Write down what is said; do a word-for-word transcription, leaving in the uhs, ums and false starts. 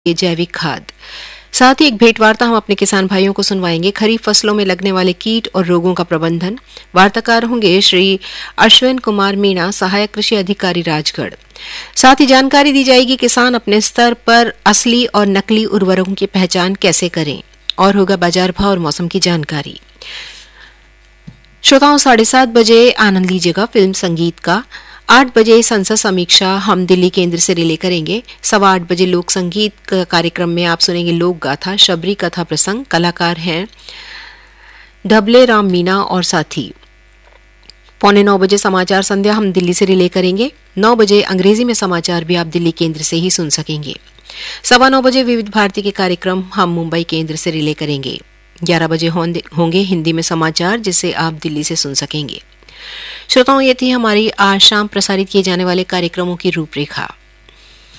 जैविक खाद। साथ ही एक भेंट वार्ता हम अपने किसान भाइयों को सुनवाएंगे, खरीफ फसलों में लगने वाले कीट और रोगों का प्रबंधन। वार्ताकार होंगे श्री अश्विन कुमार मीणा, सहायक कृषि अधिकारी राजगढ़। साथ ही जानकारी दी जाएगी किसान अपने स्तर पर असली और नकली उर्वरकों की पहचान कैसे करें, और होगा बाजार भाव और मौसम की जानकारी। श्रोताओं, साढ़े सात बजे आनंद लीजिएगा फिल्म संगीत का। आठ बजे संसद समीक्षा हम दिल्ली केंद्र से रिले करेंगे। सवा आठ बजे लोक संगीत कार्यक्रम में आप सुनेंगे लोक गाथा, शबरी कथा प्रसंग। कलाकार हैं ढबले राम मीना और साथी। पौने नौ बजे समाचार संध्या हम दिल्ली से रिले करेंगे। नौ बजे अंग्रेजी में समाचार भी आप दिल्ली केंद्र से ही सुन सकेंगे। सवा नौ बजे विविध भारती के कार्यक्रम हम मुंबई केंद्र से रिले करेंगे। ग्यारह बजे होंगे हिंदी में समाचार, जिसे आप दिल्ली से सुन सकेंगे। श्रोताओं, ये थी हमारी आज शाम प्रसारित किए जाने वाले कार्यक्रमों की रूपरेखा।